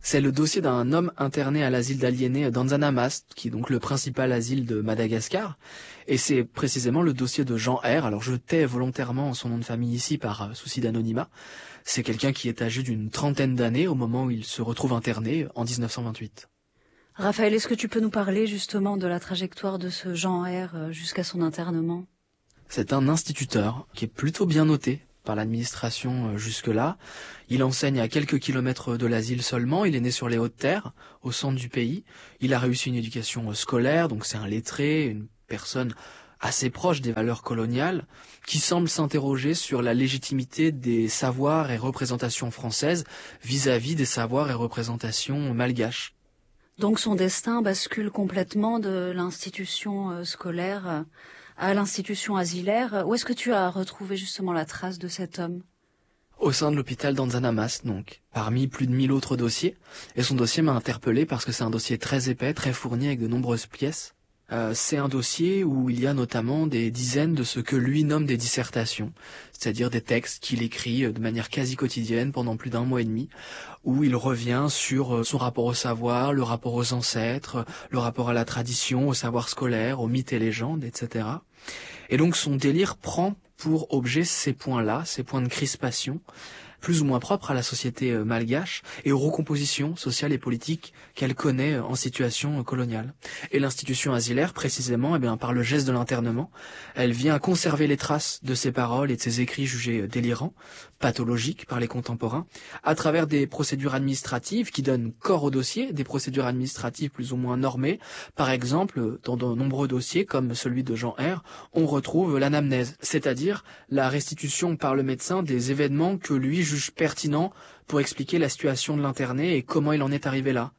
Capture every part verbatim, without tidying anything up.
C'est le dossier d'un homme interné à l'asile d'aliénés d'Anzanamas, qui est donc le principal asile de Madagascar. Et c'est précisément le dossier de Jean R. Alors je tais volontairement son nom de famille ici par souci d'anonymat. C'est quelqu'un qui est âgé d'une trentaine d'années au moment où il se retrouve interné en dix-neuf cent vingt-huit. Raphaël, est-ce que tu peux nous parler justement de la trajectoire de ce Jean R. jusqu'à son internement? C'est un instituteur qui est plutôt bien noté par l'administration jusque-là. Il enseigne à quelques kilomètres de l'asile seulement. Il est né sur les Hautes-Terres, au centre du pays. Il a réussi une éducation scolaire, donc c'est un lettré, une personne assez proche des valeurs coloniales, qui semble s'interroger sur la légitimité des savoirs et représentations françaises vis-à-vis des savoirs et représentations malgaches. Donc son destin bascule complètement de l'institution scolaire à l'institution asilaire. Où est-ce que tu as retrouvé justement la trace de cet homme? Au sein de l'hôpital d'Anzanamas, donc, parmi plus de mille autres dossiers. Et son dossier m'a interpellé parce que c'est un dossier très épais, très fourni avec de nombreuses pièces. Euh, c'est un dossier où il y a notamment des dizaines de ce que lui nomme des dissertations, c'est-à-dire des textes qu'il écrit de manière quasi quotidienne pendant plus d'un mois et demi, où il revient sur son rapport au savoir, le rapport aux ancêtres, le rapport à la tradition, au savoir scolaire, aux mythes et légendes, et cetera. Et donc son délire prend pour objet ces points-là, ces points de crispation, plus ou moins propres à la société malgache et aux recompositions sociales et politiques qu'elle connaît en situation coloniale. Et l'institution asilaire, précisément, eh bien, par le geste de l'internement, elle vient conserver les traces de ses paroles et de ses écrits jugés délirants, pathologiques par les contemporains, à travers des procédures administratives qui donnent corps au dossier, des procédures administratives plus ou moins normées. Par exemple, dans de nombreux dossiers, comme celui de Jean R., on retrouve l'anamnèse, c'est-à-dire la restitution par le médecin des événements que lui juge pertinent pour expliquer la situation de l'interné et comment il en est arrivé là.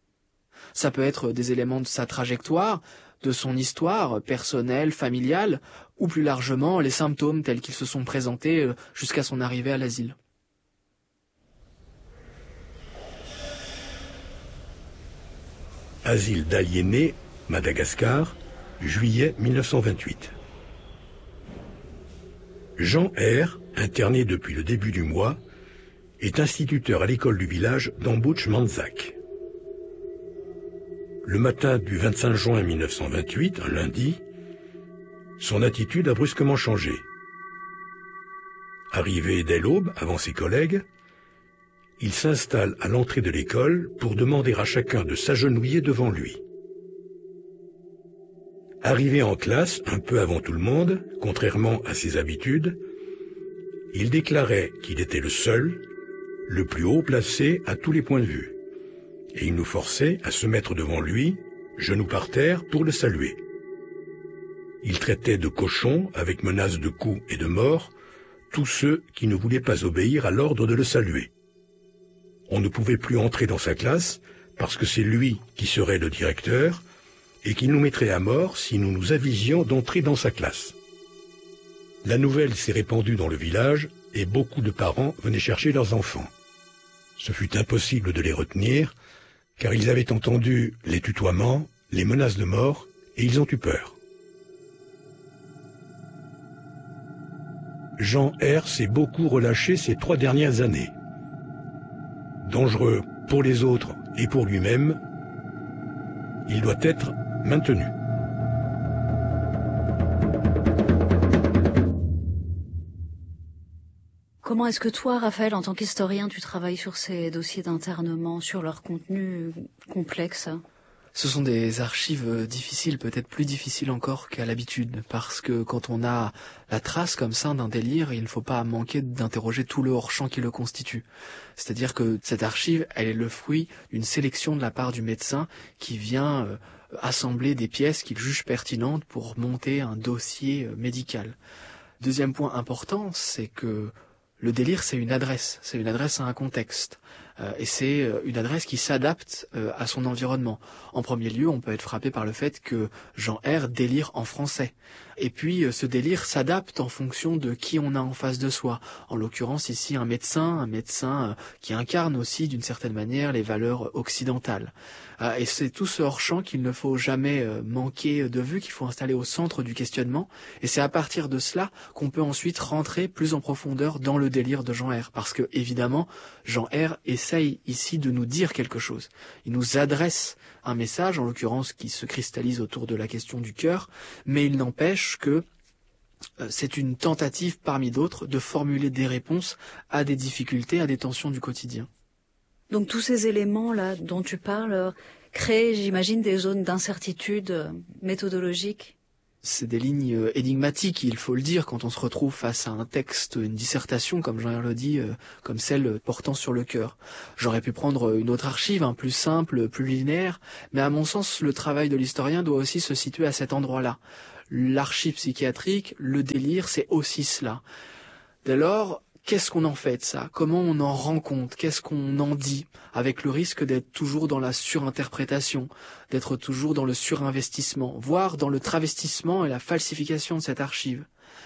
Ça peut être des éléments de sa trajectoire, de son histoire personnelle, familiale, ou plus largement les symptômes tels qu'ils se sont présentés jusqu'à son arrivée à l'asile. Asile d'aliénés, Madagascar, juillet mille neuf cent vingt-huit. Jean R., interné depuis le début du mois, est instituteur à l'école du village d'Ambouch-Manzac. Le matin du vingt-cinq juin mille neuf cent vingt-huit, un lundi, son attitude a brusquement changé. Arrivé dès l'aube, avant ses collègues, il s'installe à l'entrée de l'école pour demander à chacun de s'agenouiller devant lui. Arrivé en classe un peu avant tout le monde, contrairement à ses habitudes, il déclarait qu'il était le seul, le plus haut placé à tous les points de vue, et il nous forçait à se mettre devant lui, genoux par terre, pour le saluer. Il traitait de cochons, avec menace de coups et de mort, tous ceux qui ne voulaient pas obéir à l'ordre de le saluer. On ne pouvait plus entrer dans sa classe, parce que c'est lui qui serait le directeur, et qu'il nous mettrait à mort si nous nous avisions d'entrer dans sa classe. La nouvelle s'est répandue dans le village, et beaucoup de parents venaient chercher leurs enfants. Ce fut impossible de les retenir, car ils avaient entendu les tutoiements, les menaces de mort, et ils ont eu peur. Jean R. s'est beaucoup relâché ces trois dernières années. Dangereux pour les autres et pour lui-même, il doit être maintenu. Comment est-ce que toi, Raphaël, en tant qu'historien, tu travailles sur ces dossiers d'internement, sur leur contenu complexe? Ce sont des archives difficiles, peut-être plus difficiles encore qu'à l'habitude, parce que quand on a la trace comme ça d'un délire, il ne faut pas manquer d'interroger tout le hors-champ qui le constitue. C'est-à-dire que cette archive, elle est le fruit d'une sélection de la part du médecin qui vient euh, assembler des pièces qu'il juge pertinentes pour monter un dossier euh, médical. Deuxième point important, c'est que le délire, c'est une adresse, c'est une adresse à un contexte. Euh, et c'est euh, une adresse qui s'adapte euh, à son environnement. En premier lieu, on peut être frappé par le fait que Jean R. délire en français. Et puis, euh, ce délire s'adapte en fonction de qui on a en face de soi. En l'occurrence, ici, un médecin, un médecin euh, qui incarne aussi, d'une certaine manière, les valeurs occidentales. Euh, et c'est tout ce hors-champ qu'il ne faut jamais euh, manquer de vue, qu'il faut installer au centre du questionnement. Et c'est à partir de cela qu'on peut ensuite rentrer plus en profondeur dans le délire de Jean R. Parce que, évidemment, Jean R. essaie essaye ici de nous dire quelque chose. Il nous adresse un message, en l'occurrence qui se cristallise autour de la question du cœur, mais il n'empêche que c'est une tentative parmi d'autres de formuler des réponses à des difficultés, à des tensions du quotidien. Donc tous ces éléments-là dont tu parles créent, j'imagine, des zones d'incertitude méthodologique. C'est des lignes énigmatiques, il faut le dire, quand on se retrouve face à un texte, une dissertation, comme Jean le dit, comme celle portant sur le cœur. J'aurais pu prendre une autre archive, un plus simple, plus linéaire, mais à mon sens, le travail de l'historien doit aussi se situer à cet endroit-là. L'archive psychiatrique, le délire, c'est aussi cela. Dès lors, qu'est-ce qu'on en fait de ça? Comment on en rend compte? Qu'est-ce qu'on en dit? Avec le risque d'être toujours dans la surinterprétation, d'être toujours dans le surinvestissement, voire dans le travestissement et la falsification de cette archive.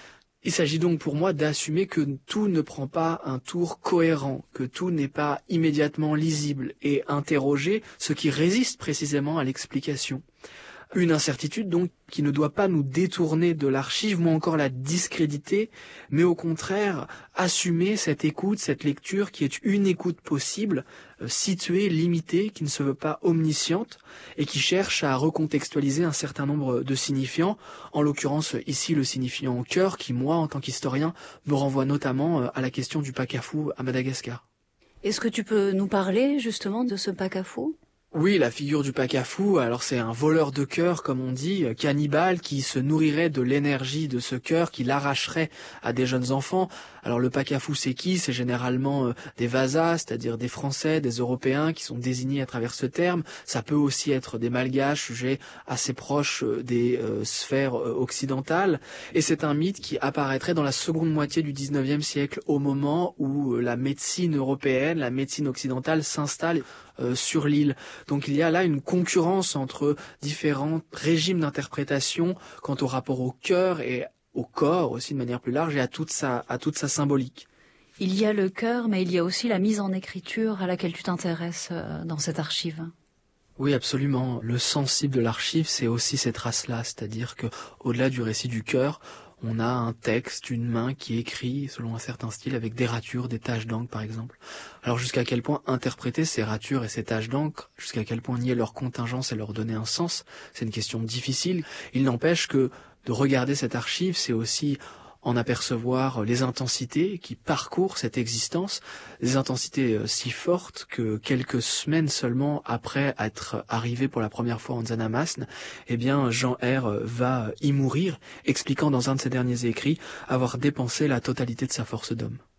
Il s'agit donc pour moi d'assumer que tout ne prend pas un tour cohérent, que tout n'est pas immédiatement lisible, et interroger ce qui résiste précisément à l'explication. Une incertitude donc qui ne doit pas nous détourner de l'archive, ou encore la discréditer, mais au contraire assumer cette écoute, cette lecture qui est une écoute possible, euh, située, limitée, qui ne se veut pas omnisciente et qui cherche à recontextualiser un certain nombre de signifiants, en l'occurrence ici le signifiant cœur qui, moi, en tant qu'historien, me renvoie notamment à la question du pakafou à Madagascar. Est-ce que tu peux nous parler justement de ce pakafou ? Oui, la figure du pakafou, alors c'est un voleur de cœur, comme on dit, cannibale, qui se nourrirait de l'énergie de ce cœur, qui l'arracherait à des jeunes enfants. Alors le pakafou, c'est qui? C'est généralement euh, des Vasas, c'est-à-dire des Français, des Européens qui sont désignés à travers ce terme. Ça peut aussi être des Malgaches, sujets assez proches euh, des euh, sphères euh, occidentales. Et c'est un mythe qui apparaîtrait dans la seconde moitié du dix-neuvième siècle, au moment où euh, la médecine européenne, la médecine occidentale s'installe Euh, sur l'île. Donc il y a là une concurrence entre différents régimes d'interprétation quant au rapport au cœur et au corps aussi de manière plus large et à toute sa, à toute sa symbolique. Il y a le cœur, mais il y a aussi la mise en écriture à laquelle tu t'intéresses euh, dans cette archive. Oui, absolument. Le sensible de l'archive, c'est aussi ces traces-là, c'est-à-dire que au-delà du récit du cœur, on a un texte, une main qui écrit selon un certain style avec des ratures, des taches d'encre par exemple. Alors jusqu'à quel point interpréter ces ratures et ces taches d'encre, jusqu'à quel point nier leur contingence et leur donner un sens, c'est une question difficile. Il n'empêche que de regarder cette archive, c'est aussi en apercevoir les intensités qui parcourent cette existence, des intensités si fortes que quelques semaines seulement après être arrivé pour la première fois en Nzanamasne, eh bien Jean R va y mourir, expliquant dans un de ses derniers écrits avoir dépensé la totalité de sa force d'homme.